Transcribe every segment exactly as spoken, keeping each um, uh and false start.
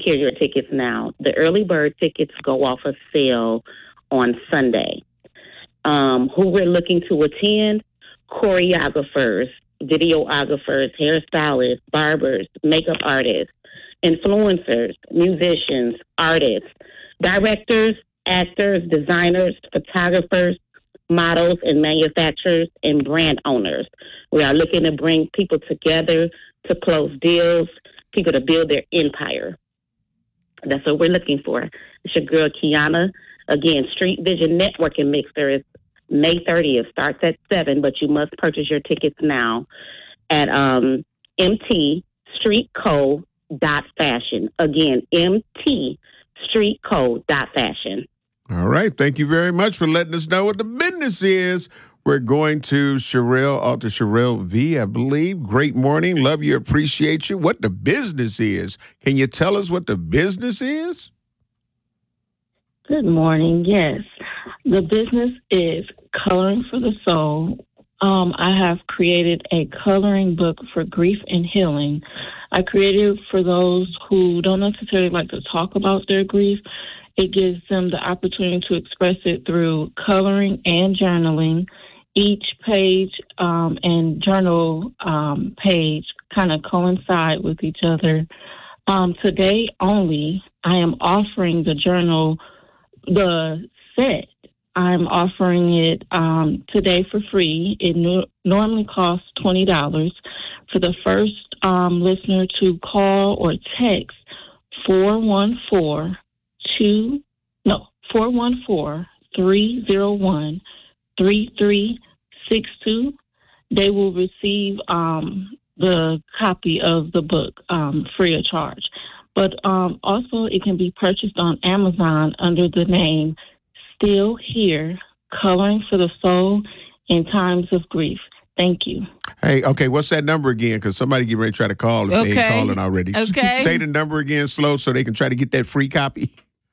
secure your tickets now. The early bird tickets go off of sale on Sunday. Um, who we're looking to attend? Choreographers, videographers, hairstylists, barbers, makeup artists, influencers, musicians, artists, directors, actors, designers, photographers, models, and manufacturers and brand owners. We are looking to bring people together to close deals, people to build their empire. That's what we're looking for. It's your girl, Kiana. Again, Street Vision Networking Mixer is May thirtieth, starts at seven, but you must purchase your tickets now at um, M T Street Co dot fashion. Again, M T Street Co dot fashion. All right. Thank you very much for letting us know what the business is. We're going to Sherelle, Author Sherelle V, I believe. Great morning. Love you. Appreciate you. What the business is. Can you tell us what the business is? Good morning. Yes. The business is Coloring for the Soul. Um, I have created a coloring book for grief and healing. I created it for those who don't necessarily like to talk about their grief. It gives them the opportunity to express it through coloring and journaling. Each page um, and journal um, page kind of coincide with each other. Um, today only, I am offering the journal, the set. I'm offering it um, today for free. It no- normally costs twenty dollars. For the first um, listener to call or text four one four two no four one four three zero one three three six two, they will receive um, the copy of the book um, free of charge. But um, also, it can be purchased on Amazon under the name Still Here, Coloring for the Soul in Times of Grief. Thank you. Hey, okay, what's that number again? Because somebody get ready to try to call if okay. they ain't calling already. Okay. Say the number again slow so they can try to get that free copy.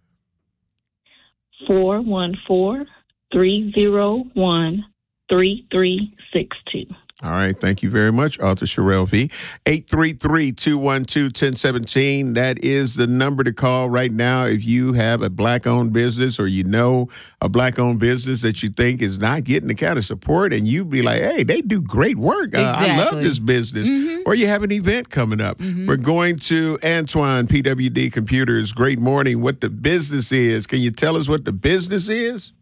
four one four three zero one three three six two. All right. Thank you very much, Author Sherelle V. eight three three, two one two, one zero one seven. That is the number to call right now if you have a black-owned business or you know a black-owned business that you think is not getting the kind of support, and you be like, hey, they do great work. Uh, exactly. I love this business. Mm-hmm. Or you have an event coming up. Mm-hmm. We're going to Antoine, P W D Computers. Great morning. What the business is. Can you tell us what the business is?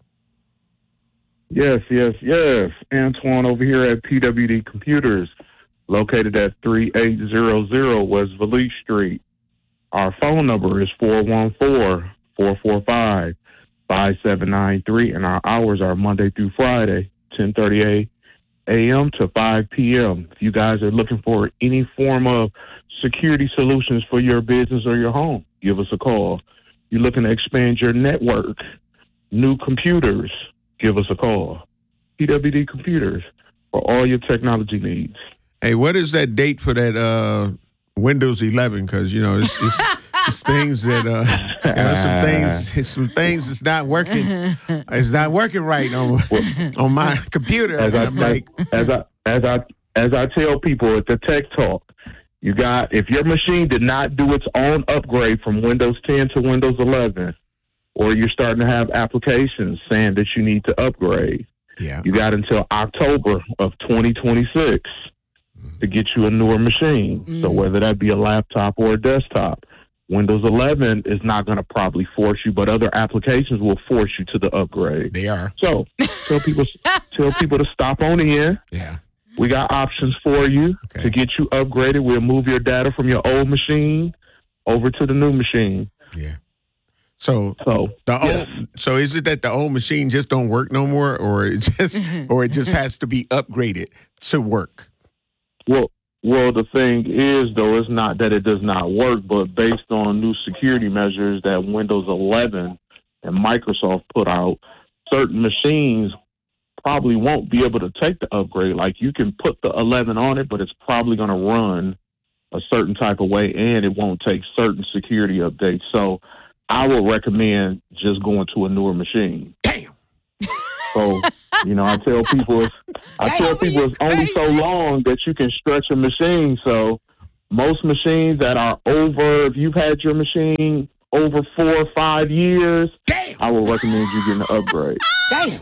Yes, yes, yes. Antoine over here at P W D Computers, located at thirty-eight hundred West Valise Street. Our phone number is four one four, four four five, five seven nine three, and our hours are Monday through Friday, ten thirty a.m. to five p.m. If you guys are looking for any form of security solutions for your business or your home, give us a call. You're looking to expand your network, new computers, give us a call. P W D Computers for all your technology needs. Hey, what is that date for that uh, Windows eleven? Because, you know, it's, it's, it's things that, uh, you know, some things, some things that's not working. It's not working right on, on my computer. As I, I'm like, as I, as I, as I tell people at the Tech Talk, you got, if your machine did not do its own upgrade from Windows ten to Windows eleven, or you're starting to have applications saying that you need to upgrade, yeah, you got until October of twenty twenty-six mm-hmm. to get you a newer machine. Mm-hmm. So whether that be a laptop or a desktop, Windows eleven is not going to probably force you, but other applications will force you to the upgrade. They are. So tell people, tell people to stop on in. Yeah. We got options for you okay. to get you upgraded. We'll move your data from your old machine over to the new machine. Yeah. So, so the yes. old, so is it that the old machine just don't work no more, or it just, or it just has to be upgraded to work? Well, well, the thing is, though, it's not that it does not work, but based on new security measures that Windows eleven and Microsoft put out, certain machines probably won't be able to take the upgrade. Like, you can put the eleven on it, but it's probably going to run a certain type of way, and it won't take certain security updates. So I would recommend just going to a newer machine. Damn. So, you know, I tell people, it's, I tell people it's only so long that you can stretch a machine. So most machines that are over, if you've had your machine over four or five years, Damn. I would recommend you getting an upgrade. Damn.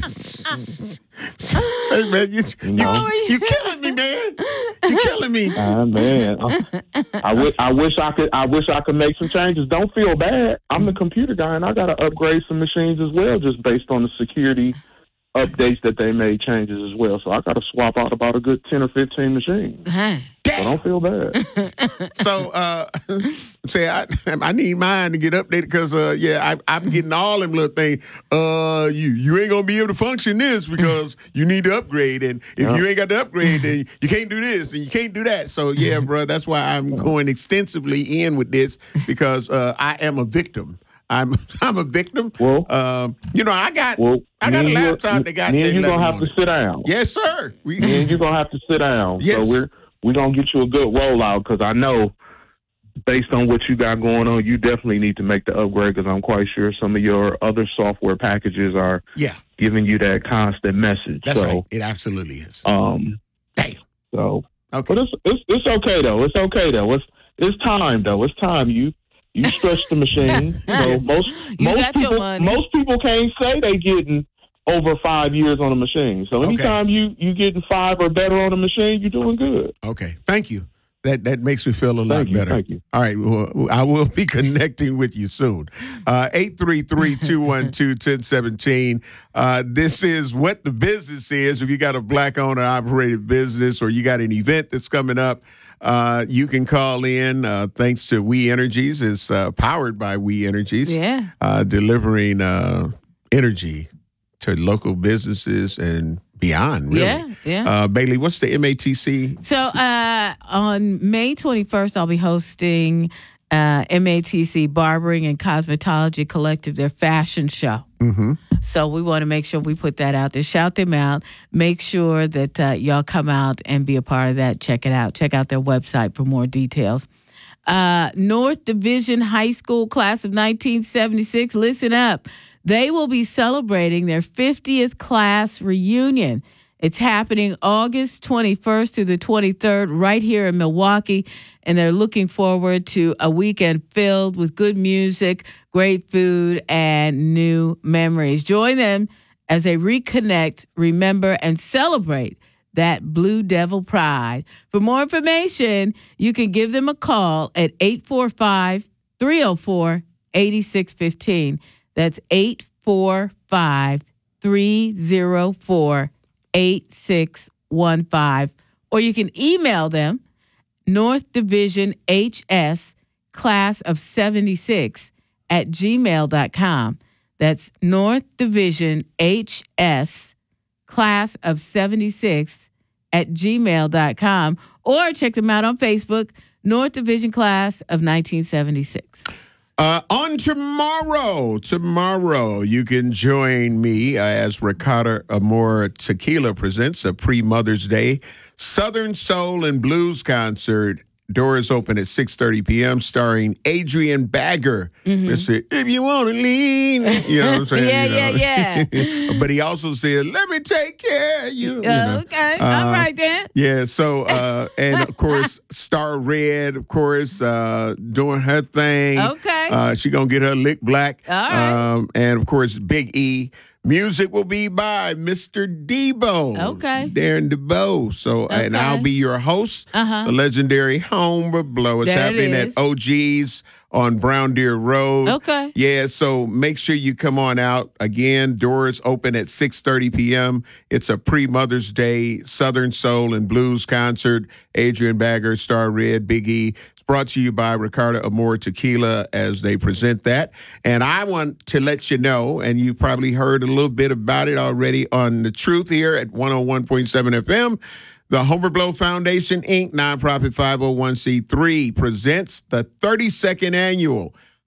Say, man, you, you, know? you, you killing me, man. You killing me. Ah, man. I, I wish I wish I could I wish I could make some changes. Don't feel bad. I'm the computer guy and I gotta upgrade some machines as well, just based on the security updates that they made changes as well. So I gotta swap out about a good ten or fifteen machines. Damn. So don't feel bad. So, uh, say I I need mine to get updated because, uh, yeah, I, I'm getting all them little things. Uh, you you ain't gonna be able to function this because you need to upgrade, and if Yeah. you ain't got to upgrade, then you can't do this and you can't do that. So, yeah, bro, that's why I'm going extensively in with this because uh, I am a victim. I'm I'm a victim. Well, um, you know, I got Well, I got a me and you- laptop that got me that and you gonna level have on to it. sit down. Yes, sir. We, Me and you gonna have to sit down. Yes. So we're we're gonna get you a good rollout because I know, based on what you got going on, you definitely need to make the upgrade because I'm quite sure some of your other software packages are yeah, giving you that constant message. that's so, right. It absolutely is. Um. Damn. So, Okay. but it's it's it's okay though. It's okay though. It's it's time though. It's time. You you stretch the machine. You know, Yes. most You most got your people money. most people can't say they getting over five years on a machine. So Okay. anytime you you getting five or better on a machine, you're doing good. Okay. Thank you. That that makes me feel a lot Thank you. better. Thank you. All right. Well, I will be connecting with you soon. Uh, eight three three, two one two, one zero one seven. Uh, this is what the business is. If you got a black owner operated business or you got an event that's coming up, uh, you can call in. Uh, thanks to We Energies. It's uh, powered by We Energies. Yeah. Uh, delivering uh, energy to local businesses and beyond, really. Yeah, yeah. Uh, Bailey, what's the M A T C? So uh, on May twenty-first, I'll be hosting uh, M A T C Barbering and Cosmetology Collective, their fashion show. Mm-hmm. So we want to make sure we put that out there. Shout them out. Make sure that uh, y'all come out and be a part of that. Check it out. Check out their website for more details. Uh, North Division High School class of nineteen seventy-six, listen up. They will be celebrating their fiftieth class reunion. It's happening August twenty-first through the twenty-third right here in Milwaukee, and they're looking forward to a weekend filled with good music, great food, and new memories. Join them as they reconnect, remember, and celebrate that Blue Devil pride. For more information, you can give them a call at eight four five, three oh four, eight six one five. That's eight four five, three oh four, eight six one five. Or you can email them, North Division H S Class of seventy-six at gmail dot com. That's North Division H S Class of seventy-six at gmail dot com. Or check them out on Facebook, North Division Class of nineteen seventy-six. Uh, on tomorrow, tomorrow, you can join me uh, as Ricardo Amor Tequila presents a pre-Mother's Day Southern Soul and Blues concert. Doors open at six thirty p.m. starring Adrian Bagger. Mm-hmm. Mister If you want to lean, you know what I'm saying? Yeah, you know. yeah, yeah. But he also said, let me take care of you. you know. Okay, Uh, all right then. Yeah, so, uh, and of course, Star Red, of course, uh, doing her thing. Okay. Uh, she going to get her lick black. All right. Um, and of course, Big E. Music will be by Mister Debo. Okay. Darren DeBow. So, and Okay. I'll be your host, Uh-huh. the legendary Homer Blow. It's There it happening is. at O G's on Brown Deer Road. Okay. Yeah, so make sure you come on out. Again, doors open at six thirty p.m. It's a pre-Mother's Day Southern Soul and Blues concert. Adrian Bagger, Star Red, Big E. It's brought to you by Ricardo Amor Tequila as they present that. And I want to let you know, and you probably heard a little bit about it already on The Truth here at one oh one point seven F M. The Homer Blow Foundation, Incorporated, nonprofit five oh one c three, presents the thirty-second annual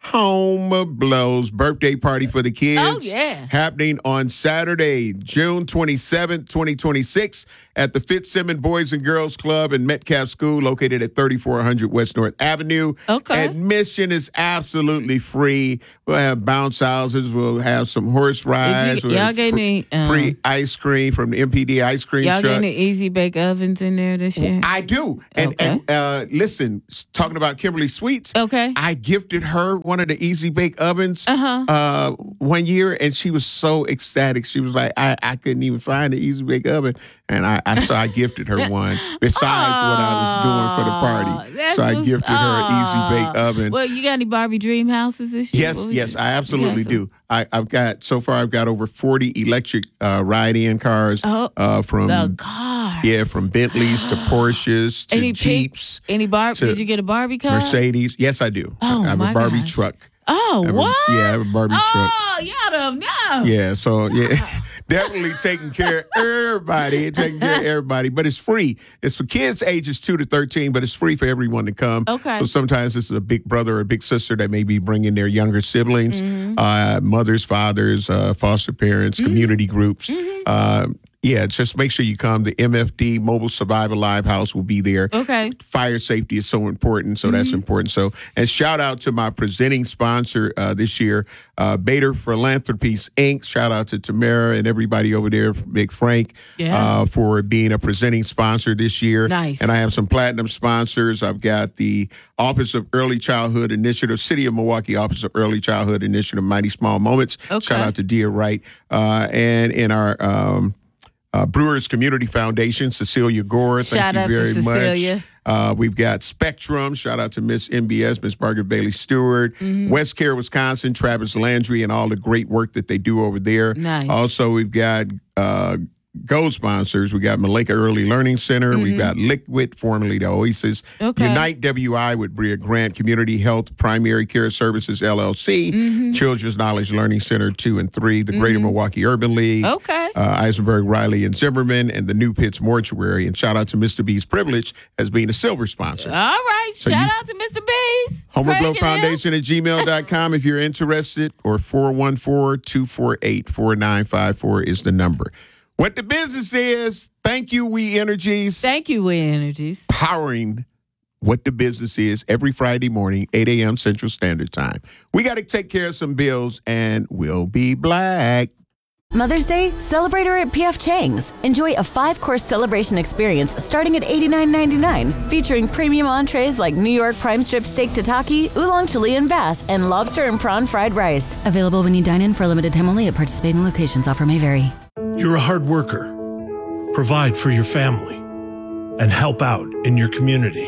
Home Blows birthday party for the kids. Oh, yeah. Happening on Saturday, June twenty-seventh, twenty twenty-six at the Fitzsimmons Boys and Girls Club in Metcalf School, located at thirty-four hundred West North Avenue. Okay. Admission is absolutely free. We'll have bounce houses. We'll have some horse rides. You, we'll y'all have get fr- any um, free ice cream from the M P D ice cream y'all truck. get any Easy Bake Ovens in there this year? I do. And, Okay. and uh, listen, talking about Kimberly Sweets, Okay. I gifted her one of the Easy Bake Ovens Uh-huh. uh, one year, and she was so ecstatic. She was like, I, I couldn't even find the Easy Bake Oven. And I, I so I gifted her one besides what I was doing for the party. That's So I what's- gifted her an Easy Bake Oven. Well, you got any Barbie Dream houses this year? Yes, What was yes, it? I absolutely You got do. I, I've got, so far, I've got over forty electric uh, ride-in cars Oh, uh, from, The cars. yeah, from Bentleys to Porsches to Any pic- Jeeps, Any Barbie? to Did you get a Barbie car? Mercedes. Yes, I do. Oh, I have my a Barbie gosh. truck. Oh, I have a- what? yeah, I have a Barbie truck. Oh, y'all don't know. Yeah, so yeah, definitely taking care of everybody, taking care of everybody. But it's free. It's for kids ages two to thirteen, but it's free for everyone to come. Okay. So sometimes this is a big brother or a big sister that may be bringing their younger siblings, Mm-hmm. uh, mothers, fathers, uh, foster parents, community groups. Mm-hmm. Uh, yeah, just make sure you come. The M F D Mobile Survival Live House will be there. Okay. Fire safety is so important, so that's important. So, and shout out to my presenting sponsor uh, this year, uh, Bader Philanthropies Incorporated. Shout out to Tamara and everybody over there, Big Frank, Yeah. uh, for being a presenting sponsor this year. Nice. And I have some platinum sponsors. I've got the Office of Early Childhood Initiative, City of Milwaukee Office of Early Childhood Initiative, Mighty Small Moments. Okay. Shout out to Dia Wright. Uh, and in our um, Uh, Brewers Community Foundation, Cecilia Gore. Thank Shout you out to very Cecilia. much. Uh, we've got Spectrum. Shout out to Miss M B S, Miss Margaret Bailey Stewart. Mm-hmm. West Care, Wisconsin, Travis Landry, and all the great work that they do over there. Nice. Also, we've got uh, gold sponsors. We got Maleka Early Learning Center. We've got Liquid, formerly the Oasis. Mm-hmm. Okay. Unite W I with Bria Grant, Community Health Primary Care Services, L L C. Mm-hmm. Children's Knowledge Learning Center two and three. The Greater Milwaukee Urban League. Okay. Uh, Eisenberg, Riley, and Zimmerman, and the New Pitts Mortuary. And shout out to Mister B's Privilege as being a silver sponsor. All right. So Shout you- out to Mister B's. Homer Craig Blow and them. Foundation at gmail dot com if you're interested, or four one four, two four eight, four nine five four is the number. What the business is, thank you, We Energies, Thank you, We Energies. powering what the business is every Friday morning, eight a.m. Central Standard Time. We got to take care of some bills, and we'll be black. Mother's Day? Celebrate her at P F Chang's. Enjoy a five-course celebration experience starting at eighty-nine ninety-nine, featuring premium entrees like New York prime strip steak tataki, oolong Chilean bass, and lobster and prawn fried rice. Available when you dine in for a limited time only at participating locations. Offer may vary. You're a hard worker. Provide for your family and help out in your community.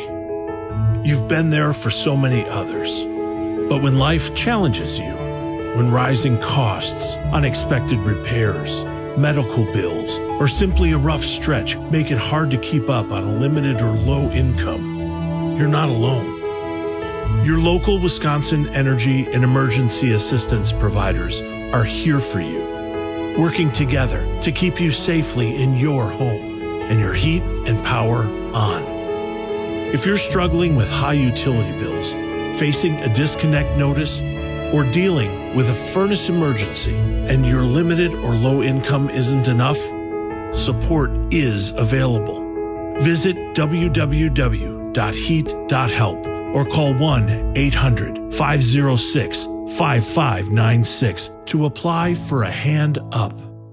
You've been there for so many others. But when life challenges you, when rising costs, unexpected repairs, medical bills, or simply a rough stretch make it hard to keep up on a limited or low income, you're not alone. Your local Wisconsin energy and emergency assistance providers are here for you, working together to keep you safely in your home and your heat and power on. If you're struggling with high utility bills, facing a disconnect notice, or dealing with a furnace emergency and your limited or low income isn't enough, support is available. Visit w w w dot heat dot help or call one eight hundred, five oh six, five five nine six to apply for a hand up.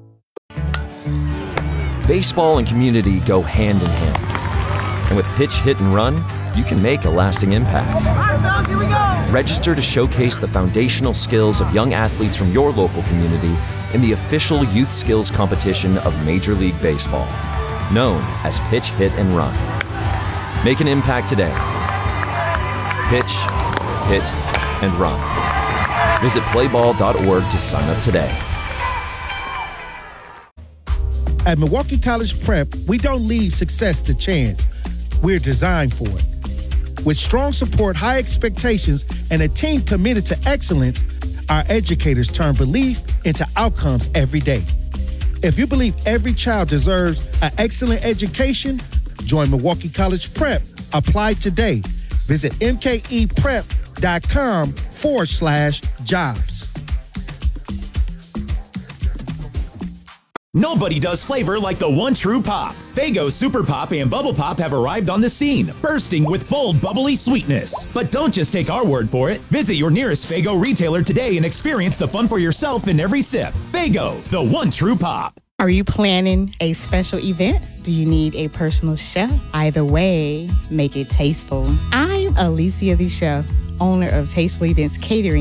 Baseball and community go hand in hand. And with Pitch, Hit, and Run, you can make a lasting impact. Register to showcase the foundational skills of young athletes from your local community in the official youth skills competition of Major League Baseball, known as Pitch, Hit, and Run. Make an impact today. Pitch, Hit, and Run. Visit play ball dot org to sign up today. At Milwaukee College Prep, we don't leave success to chance. We're designed for it. With strong support, high expectations, and a team committed to excellence, our educators turn belief into outcomes every day. If you believe every child deserves an excellent education, join Milwaukee College Prep. Apply today. Visit m k e prep dot com forward slash jobs. Nobody does flavor like the one true pop. Faygo Super Pop and Bubble Pop have arrived on the scene, bursting with bold, bubbly sweetness. But don't just take our word for it. Visit your nearest Faygo retailer today and experience the fun for yourself in every sip. Faygo, the one true pop. Are you planning a special event? Do you need a personal chef? Either way, make it tasteful. I'm Alicia the Chef, owner of Tasteful Events Catering